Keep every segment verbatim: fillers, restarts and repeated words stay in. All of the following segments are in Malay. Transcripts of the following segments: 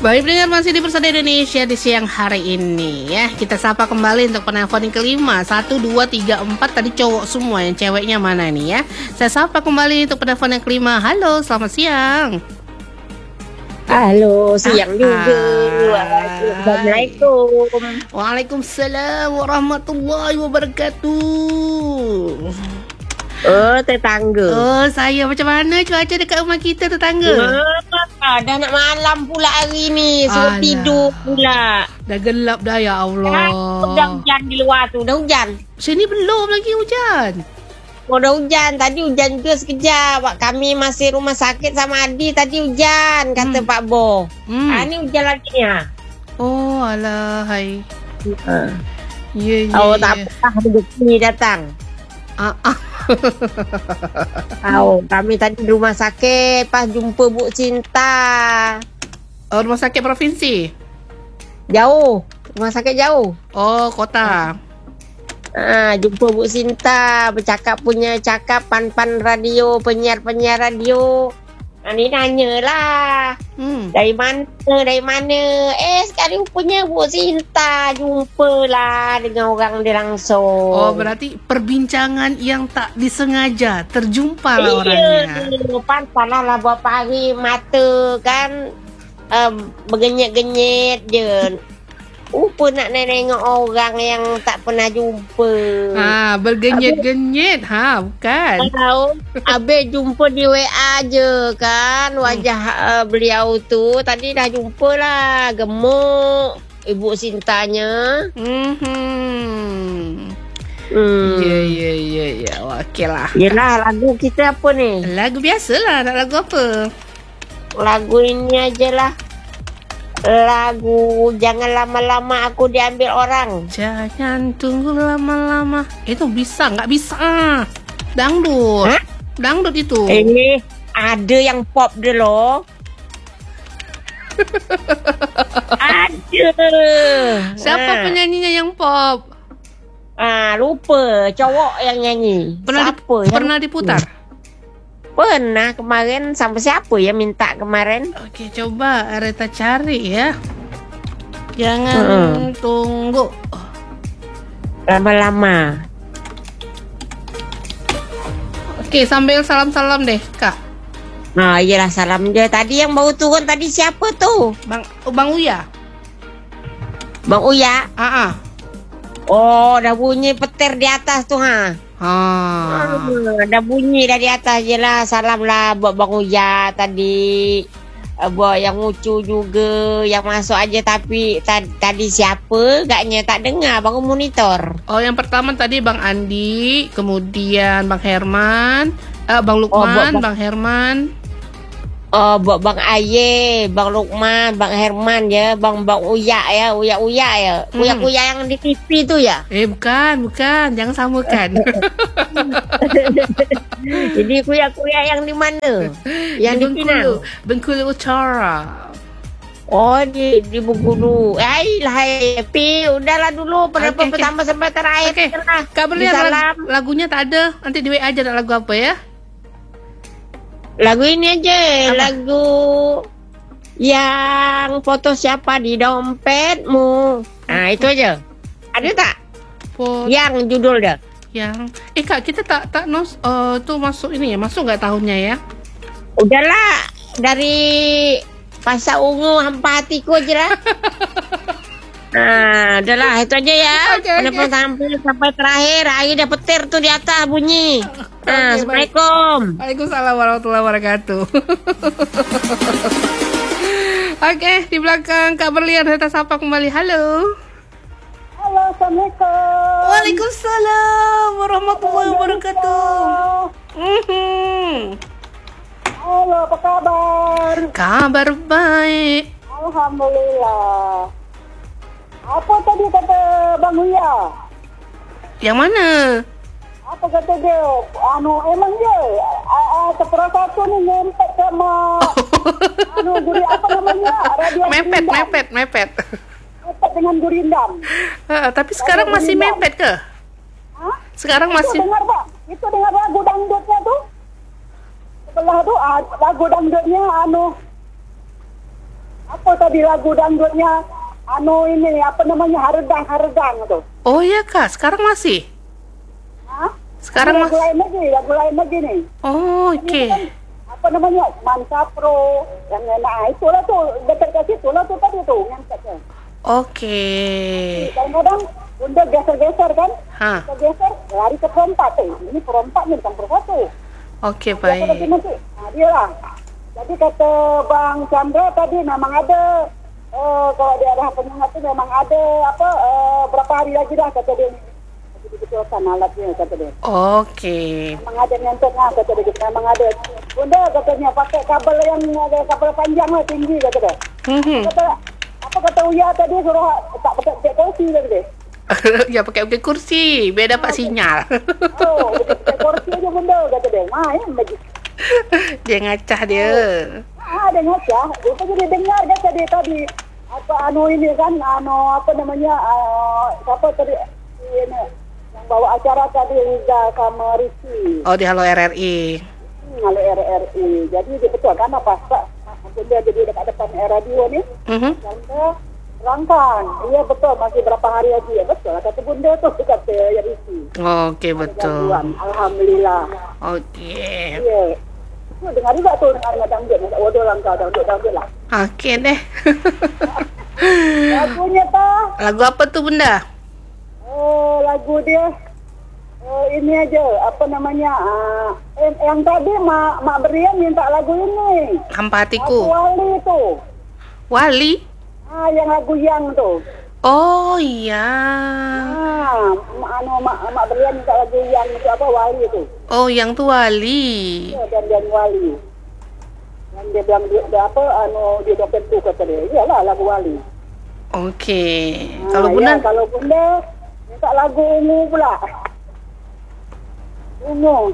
Baik pendengar, masih di Persada Indonesia di siang hari ini ya. Kita sapa kembali untuk penelpon yang kelima. Satu, dua, tiga, empat. Tadi cowok semua, yang ceweknya mana nih ya. Saya sapa kembali untuk penelpon yang kelima. Halo, selamat siang. Halo, siang ah, juga. Assalamualaikum. Waalaikumsalam warahmatullahi wabarakatuh. Oh, tetangga. Oh, saya macam mana cuaca dekat rumah kita, tetangga? Oh, dah nak malam pula hari ni. Suruh Alah. tidur pula. Dah gelap dah, ya Allah. Dah hujan di luar tu. Dah hujan. Sini belum lagi hujan. Oh, dah hujan. Tadi hujan juga sekejap. Kami masih rumah sakit sama Adi. Tadi hujan, kata hmm. Pak Bo. Hmm. Ha, ni hujan lagi ni. Ha. Oh, alah. Hai. Uh. Ya, ya, oh, tak apa. Rezeki datang. Ah, ah. Oh, kami tadi di rumah sakit pas jumpa Bu Cinta. Oh, rumah sakit provinsi? Jauh. Rumah sakit jauh. Oh, kota. Ah, jumpa Bu Cinta, bercakap punya cakap pan-pan radio, penyiar-penyiar radio. Ah, ni nanyalah. Hmm. Dari mana? Dari mana? Eh, sekali rupanya Bu Cinta jumpalah dengan orang dia langsung. Oh, berarti perbincangan yang tak disengaja terjumpa lah orangnya. Iya, pantalah lah beberapa hari mata kan um, bergenyet-genyet je. Rupa nak nengok orang yang tak pernah jumpa. Ha, bergenyet-genyet. Ha, bukan. Tahu. Habis jumpa di W A je kan wajah hmm. uh, beliau tu. Tadi dah jumpa lah. Gemuk Ibu Sintanya. Hmm. Hmm. Ya, ya, ya, ya. Okey lah. Yelah, lagu kita apa ni? Lagu biasalah. Nak lagu apa? Lagu ini aje lah. Lagu Jangan Lama-Lama Aku Diambil Orang. Jangan tunggu lama-lama. Itu bisa nggak bisa? Dangdut. Hah? Dangdut itu. Eh, ada yang pop dia loh. Ada. Siapa ha. penyanyinya yang pop? Ah, lupa. Cowok yang nyanyi. Pernah Siapa? Di, pernah diputar? Pernah kemarin. Sampai siapa ya minta kemarin? Okey, coba Areta cari ya. Jangan uh-uh. tunggu lama-lama. Okey, sambil salam-salam deh, Kak. Nah, iyalah salam dia. Tadi yang baru turun tadi siapa tu? Bang Bang Uya. Bang Uya? Ah. Oh, dah bunyi petir di atas tu ha. Ha. Ah, dah bunyi dari atas je lah. Salam lah buat Bang Uya tadi. Uh, buat yang lucu juga. Yang masuk aja tapi t- tadi siapa? Gaknya tak dengar bangun monitor. Oh, yang pertama tadi Bang Andi. Kemudian Bang Herman. Uh, Bang Lukman, oh, buat, Bang Herman. Oh, buat Bang Aye, Bang Lukman, Bang Herman ya, Bang Bang Uya ya, Uya Uya ya, hmm. Uya Uya yang di T V tu ya? Eh bukan, bukan, jangan samakan. Jadi Uya Uya yang di mana? Yang di, di Bengkulu, Bengkulu Utara. Oh, di di Bengkulu. Hai lah happy, udahlah dulu pada okay, pertama okay. sampai terakhir. Oke. Okay. Kabarnya lag, lagunya tak ada. Nanti di W A aja nak lagu apa ya? Lagu ini aja. Apa? Lagu yang foto siapa di dompetmu. Nah, itu aja. Ada tak? Foto. Yang judul dia. Yang eh Kak, kita tak tak nos uh, tu masuk ini ya. Masuk enggak tahunnya ya? Udahlah, dari Pasar Ungu hampa hatiku aja lah. Nah, udahlah itu aja ya. Okay, okay. Sampai sampai terakhir, air dah petir tuh di atas bunyi. Okay, nah, Assalamualaikum. Waalaikumsalam warahmatullahi wabarakatuh. Oke, okay, di belakang Kak Berlian kita sapa kembali. Halo. Halo, Assalamualaikum. Waalaikumsalam warahmatullahi wabarakatuh. Mm-hmm. Halo, apa kabar? Kabar baik. Alhamdulillah. Apa tadi kata Bang Uya? Yang mana? Apa kata dia? Anu, emang dia sepuluh satu ni nyempet sama anu, guri apa namanya? Radio mepet, Gurindam. mepet, mepet. Mepet dengan Gurindam. Uh, tapi sekarang Radio masih Gurindam. Mepet ke? Hah? Sekarang itu masih... dengar Pak? Itu dengar lagu dangdutnya tu? Sebelah tu lagu dangdutnya anu apa tadi lagu dangdutnya, anu ini apa namanya haredang haredang tuh. Oh iya Kak, sekarang masih? Hah? Sekarang lagu mas- lain lagi, lagu lain lagi nih. Oh oke. Ini kan, apa namanya Mansapro yang enak itulah tuh dekat ke situ lah tuh tadi tuh ngangkatnya. Oke. Kadang-kadang bunda geser-geser kan, Hah. geser lari ke perempat tuh. Ini perempat nih bukan persatu. Oke Biasa lagi baik. nanti. Nah, dia lah. Jadi kata Bang Chandra tadi memang ada eh, kalau di arah penyengat itu memang ada apa eh, berapa hari lagi dah kata dia. Dibetulkan alatnya kata dia. Oke. Memang ada nyentutnya kata dia. Memang ada. Bunda katanya pakai kabel yang ada kabel panjang lah tinggi kata dia. Mhm. Kata apa kata Uya tadi suruh tak pakai pakai kursi kata dia. Ya pakai pakai kursi, biar dapat sinyal. Oh, pakai kursi aja bunda kata dia. Main lagi. Dia ngacah dia. Ah, ada ngaca. Itu jadi dengar kata dia tadi. Apa anu ini kan, anu apa namanya, uh, siapa tadi ini yang bawa acara tadi Riza sama Rizky. Oh di Halo R R I. Hmm, lalu R R I. Jadi dia betul kan apa Pak? Bunda jadi dekat depan radio ni. Mhm. Bunda terangkan. Iya betul masih berapa hari lagi ya betul. Kata bunda tu kata ya Rizky. Oke betul. Gangguan. Alhamdulillah. Oke. Iya. Tu dengar juga tu dengar dangdut. Waduh langkah dangdut dangdut lah. Oke deh. Lagunya tak. Lagu apa tuh Bunda? Oh, lagu dia oh, ini aja apa namanya uh, yang, yang tadi mak mak Brian minta lagu ini Hampa lagu Hatiku. Wali tu Wali. ah yang lagu yang tu Oh iya. ah mak anu mak mak Brian minta lagu yang itu apa Wali tu Oh yang tuh Wali. ya, dan dan Wali dan dia bilang dia, dia apa anu dia dokter tu kata dia iyalah lagu Wali. Oke. Ah, Kalau ya, Bunda kalau bunda minta lagu ungu pula. Ungu.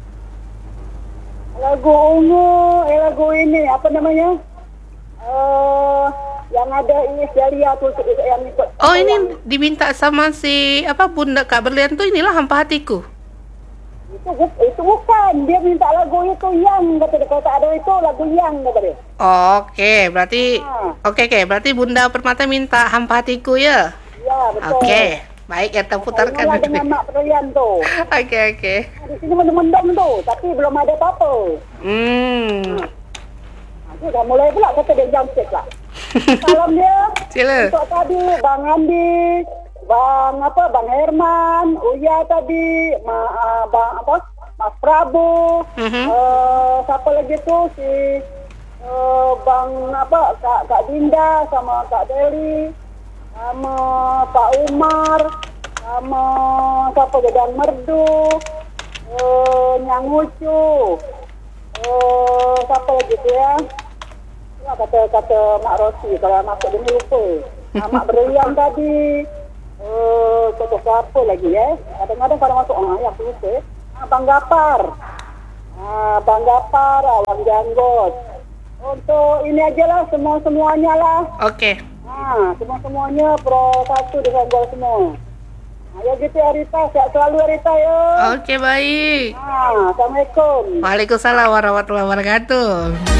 Lagu ungu, eh lagu ini apa namanya? Eh yang ada Iis Dahlia tu yang ikut. Oh yang, ini diminta sama si apa Bunda Kak Berlian tuh inilah Hampa Hatiku. itu itu bukan, dia minta lagu itu yang kata dia kata ada itu lagu yang kata dia. Oke, berarti Ah. oke oke, berarti Bunda Permata minta Hampa Hatiku ya. Ya, betul. Oke, baik kita putarkan Ingatlah nanti. dengan Mak Brian tu. Oke oke. Di sini mendem-mendem tu, tapi belum ada apa-apa. Hmm. Nah, dia dah mulai pula kata dia jam set lah. Salam dia. Sila. Untuk tadi Bang Andi, Bang apa, Bang Herman, Uya tadi, Ma, uh, Bang apa, Mas Prabu, Mhm. uh, siapa lagi tu si uh, Bang apa, Kak Kak Dinda sama Kak Deli, sama Pak Umar, sama siapa Gedang Merdu, uh, Nyang Ucu, uh, siapa lagi tu ya? Ya, kata kata Mak Rosi kalau masuk dia ni lupa. Ah, Mak Berian tadi. Eh, kata siapa lagi ya? Kadang-kadang kalau masuk ah ya aku lupa. Ah, Bang Gapar. Ah, Bang Gapar, Awang Janggot. Untuk ini aja lah semua-semuanya lah. Oke. Ah, semua-semuanya pro satu dengan gol semua. Ah, ya gitu ya Rita, sehat selalu ya Rita ya. Oke baik. Ah, Assalamualaikum. Waalaikumsalam warahmatullahi wabarakatuh.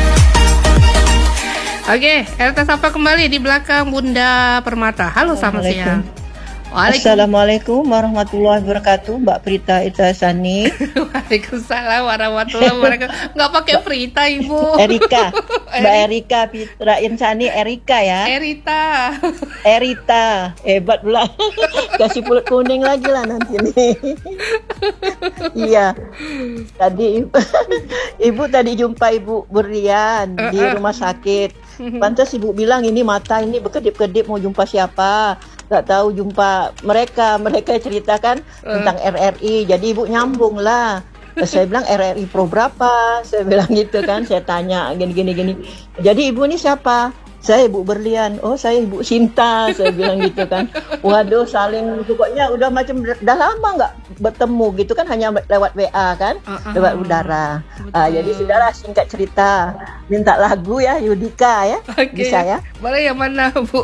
Oke, kita sapa kembali di belakang Bunda Permata. Halo, selamat siang. Waalaikumsalam. Assalamualaikum warahmatullahi wabarakatuh, Mbak Prita Itasani. Waalaikumsalam warahmatullahi wabarakatuh. Nggak pakai Prita, Ibu. Erika, Mbak Erika Prita Insani, Erika ya. Erita. Erita, hebat pula. Kasih pulut kuning lagi lah nanti nih. Iya. Tadi ibu, ibu tadi jumpa Ibu Berlian di rumah sakit. Pantas Ibu bilang ini mata ini berkedip-kedip mau jumpa siapa. Tak tahu jumpa mereka, mereka ceritakan tentang R R I. Jadi Ibu nyambung lah. Saya bilang R R I Pro berapa? Saya bilang gitu kan. Saya tanya gini-gini gini. Jadi Ibu ini siapa? Saya Ibu Berlian. Oh, saya Ibu Sinta. Saya bilang gitu kan. Waduh, saling pokoknya udah macam dah lama nggak bertemu gitu kan, hanya lewat W A kan, Uh-uh. lewat udara. Ah, jadi sudahlah, singkat cerita, minta lagu ya Yudika ya. Oke. Bisa ya? Boleh yang mana, Bu?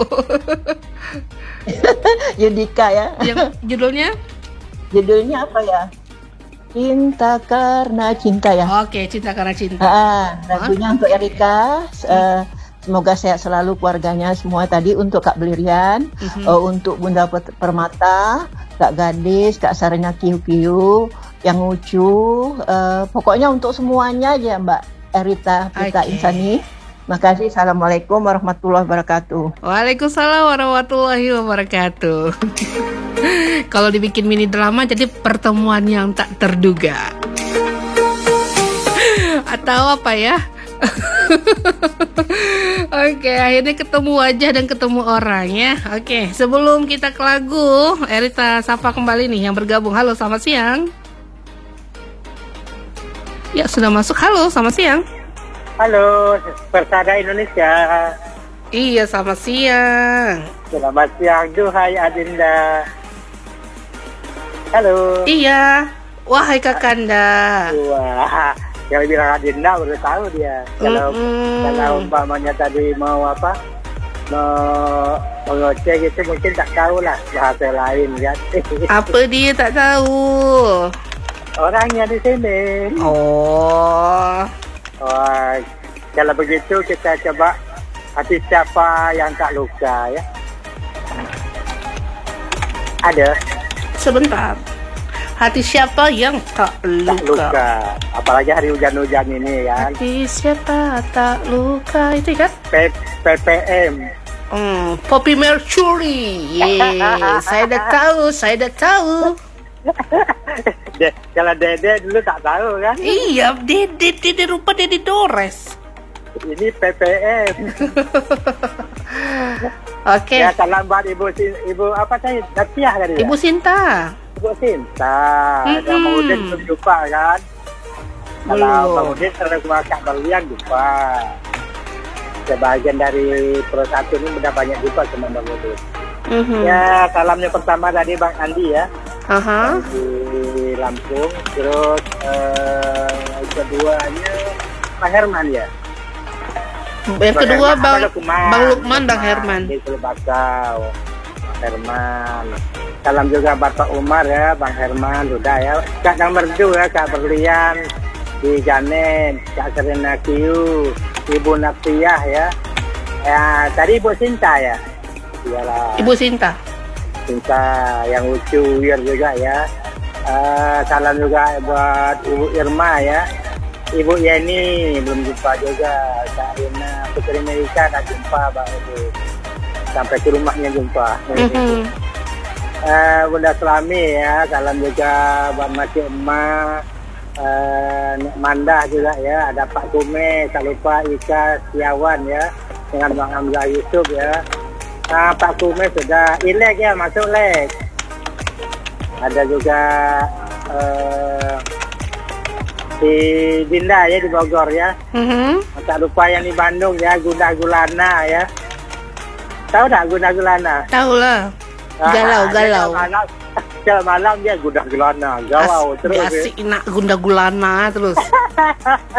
Yudika ya. Yang judulnya? Judulnya apa ya? Cinta karena cinta ya. Oke, Cinta Karena Cinta. Ah, lagunya untuk Erika. Uh, semoga sehat selalu keluarganya semua. Tadi untuk Kak Belirian, Mhm. uh, untuk Bunda Pet- Permata, Kak Gadis, Kak Sarina Kiu-Kiu, yang lucu, uh, pokoknya untuk semuanya aja Mbak Erita Pita Oke. Insani. Makasih. Assalamualaikum warahmatullahi wabarakatuh. Waalaikumsalam warahmatullahi wabarakatuh. Kalau dibikin mini drama jadi pertemuan yang tak terduga. Atau apa ya? Oke, akhirnya ketemu wajah dan ketemu orang ya. Oke, sebelum kita ke lagu, Erita sapa kembali nih yang bergabung. Halo, selamat siang. Ya, sudah masuk. Halo, selamat siang. Halo, Persada Indonesia. Iya, selamat siang. Selamat siang, duhai Adinda. Halo. Iya, wahai Kakanda. Wah, yang bilang Adinda baru tahu dia. Kalau Mm-mm. kalau umpamanya tadi mau apa, mau mengoceh gitu mungkin tak tahu lah bahasa lain kan. Apa dia tak tahu? Orangnya di sini. Oh, Wah, kalau begitu kita coba hati siapa yang tak luka ya. Ada. sebentar. Hati siapa yang tak Tak luka? luka. Apalagi hari hujan-hujan ini kan. Hati siapa tak luka itu kan? P P M. Hmm, Poppy Mercury. Yeay, saya dah tahu, saya dah tahu. De, kalau Dede dulu tak tahu kan. Iya, Dede, Dede rupa Dede Dores. Ini P P M. Oke, Ya salam buat ibu Sin- ibu apa tadi? Natiah tadi. ya? Ibu Sinta. Ibu Sinta. Mm-mm. Yang mau Udin belum jumpa kan. Kalau Belum. Bang Udin sering sama Kak Berlian jumpa. Sebagian dari Pro satu ini sudah banyak jumpa sama Bang Udin. Mhm. Ya salamnya pertama dari Bang Andi ya. Aha. Di Lampung. Terus eh, keduanya Pak Herman ya. Yang kedua Bang Lukman. Bang Lukman, Bang Herman. Di Bakau. Bang Herman. Salam juga Bapak Umar ya, Bang Herman sudah ya. Kak Dang Merdu ya, Kak Berlian di Janet, Kak Serena Kiu, Ibu Nafiah ya. Ya, tadi Ibu Sinta ya. Iyalah. Ibu Sinta. Sinta yang lucu wir juga ya. Eh, salam juga buat Ibu Irma ya. Ibu Yeni belum jumpa juga. Kak Rina Putri Amerika tak jumpa Bang Ibu. Sampai ke rumahnya jumpa. Mhm. Eh, Bunda Selami ya. Salam juga buat Masih Emak. Eh, Nek Mandah juga ya. Ada Pak Kume, tak lupa Ika Setiawan ya. Dengan Bang Hamzah Yusuf ya. Nah, Pak Kume sudah ilek ya, masuk lek. Ada juga eh, di Dinda ya di Bogor ya. Mhm. Tak lupa yang di Bandung ya, Guna Gulana ya. Tahu tak Guna Gulana? Tahu lah. Galau, Ah, dia galau. Kalau malam, kalau malam dia Guna Gulana, galau As- terus. ya. Asik nak gunda gulana terus.